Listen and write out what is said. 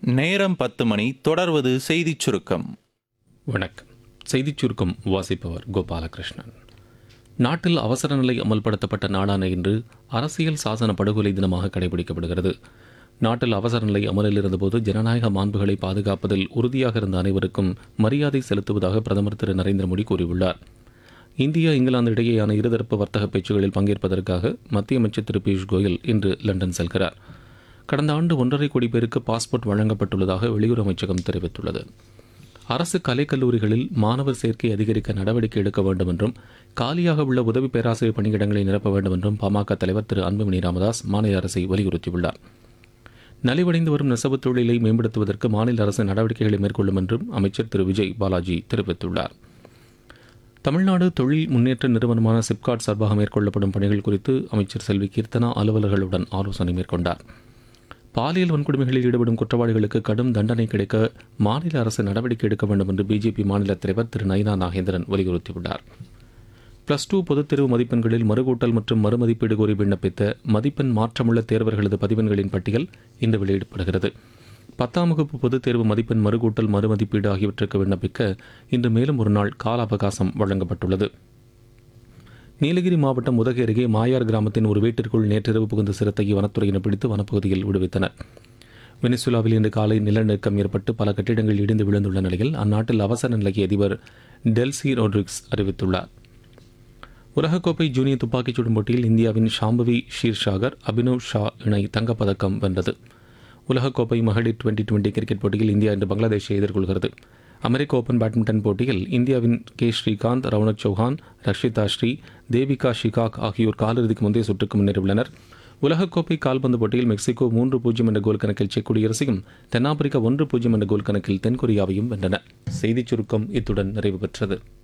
நேரம் 10 மணி. தொடர்வது செய்திச் சுருக்கம். வணக்கம். செய்திச் சுருக்கம் வாசிப்பவர் கோபாலகிருஷ்ணன். நாட்டில் அவசர நிலை அமல்படுத்தப்பட்ட நாளான இன்று அரசியல் சாசன படுகொலை தினமாக கடைபிடிக்கப்படுகிறது. நாட்டில் அவசர நிலை அமலில் இருந்தபோது ஜனநாயக மாண்புகளை பாதுகாப்பதில் உறுதியாக இருந்த அனைவருக்கும் மரியாதை செலுத்துவதாக பிரதமர் திரு நரேந்திர மோடி கூறியுள்ளார். இந்தியா இங்கிலாந்து இடையேயான இருதரப்பு வர்த்தக பேச்சுகளில் பங்கேற்பதற்காக மத்திய அமைச்சர் திரு பியூஷ் கோயல் இன்று லண்டன் செல்கிறார். கடந்த ஆண்டு 1.5 கோடி பேருக்கு பாஸ்போர்ட் வழங்கப்பட்டுள்ளதாக வெளியுறவு அமைச்சகம் தெரிவித்துள்ளது. அரசு கலைக்கல்லூரிகளில் மாணவர் சேர்க்கை அதிகரிக்க நடவடிக்கை எடுக்க வேண்டும் என்றும் காலியாக உள்ள உதவி பேராசிரியர் பணியிடங்களை நிரப்ப வேண்டும் என்றும் பாமக தலைவர் திரு அன்புமணி ராமதாஸ் மாநில அரசை வலியுறுத்தியுள்ளார். நலிவடைந்து வரும் நெசவுத் தொழிலை மேம்படுத்துவதற்கு மாநில அரசு நடவடிக்கைகளை மேற்கொள்ளும் என்றும் அமைச்சர் திரு விஜய் பாலாஜி தெரிவித்துள்ளார். தமிழ்நாடு தொழில் முன்னேற்ற நிறுவனமான சிப்காட் சார்பாக மேற்கொள்ளப்படும் பணிகள் குறித்து அமைச்சர் செல்வி கீர்த்தனா அலுவலர்களுடன் ஆலோசனை மேற்கொண்டார். பாலியல் வன்கொடுமைகளில் ஈடுபடும் குற்றவாளிகளுக்கு கடும் தண்டனை கிடைக்க மாநில அரசு நடவடிக்கை எடுக்க வேண்டும் என்று பிஜேபி மாநில தலைவர் திரு நயினா நாகேந்திரன் வலியுறுத்தியுள்ளார். +2 பொதுத் தேர்வு மதிப்பெண்களில் மறுகூட்டல் மற்றும் மறுமதிப்பீடு கோரி விண்ணப்பித்த மதிப்பெண் மாற்றமுள்ள தேர்வர்களது பதிவெண்களின் பட்டியல் இன்று வெளியிடப்படுகிறது. 10ஆம் வகுப்பு பொதுத் தேர்வு மதிப்பெண் மறுகூட்டல் மறுமதிப்பீடு ஆகியவற்றுக்கு விண்ணப்பிக்க இன்று மேலும் ஒரு நாள் கால அவகாசம் வழங்கப்பட்டுள்ளது. நீலகிரி மாவட்டம் உதகை அருகே மாயார் கிராமத்தின் ஒரு வீட்டிற்குள் நேற்றிரவு புகுந்த சிறுத்தையை வனத்துறையினர் பிடித்து வனப்பகுதியில் விடுவித்தனர். வெனிசுலாவில் இன்று காலை நிலநடுக்கம் ஏற்பட்டு பல கட்டிடங்கள் இடிந்து விழுந்துள்ள நிலையில் அந்நாட்டில் அவசர நிலையை அதிபர் டெல்சி ரோட்ரிக்ஸ் அறிவித்துள்ளார். உலகக்கோப்பை ஜூனியர் துப்பாக்கிச் சுடும் போட்டியில் இந்தியாவின் ஷாம்பவி ஷீர்ஷாகர் அபினவ் ஷா இணை தங்கப்பதக்கம் வென்றது. உலகக்கோப்பை மகளிர் 2020 கிரிக்கெட் போட்டியில் இந்தியா இன்று பங்களாதேஷை எதிர்கொள்கிறது. அமெரிக்க ஓபன் பேட்மிண்டன் போட்டியில் இந்தியாவின் கே ஸ்ரீகாந்த், ரவுனக் சௌஹான், ரஷிதா ஸ்ரீ, தேவிகா ஷிகாக் ஆகியோர் காலிறுதிக்கு முந்தைய சுற்றுக்கு முன்னேறியுள்ளனர். உலகக்கோப்பை கால்பந்து போட்டியில் மெக்சிகோ 3-0 என்ற கோல் கணக்கில் செக் குடியரசையும் தென்னாப்பிரிக்கா 1-0 என்ற கோல் கணக்கில் தென்கொரியாவையும் வென்றன. செய்திச் சுருக்கம் இத்துடன் நிறைவு பெற்றது.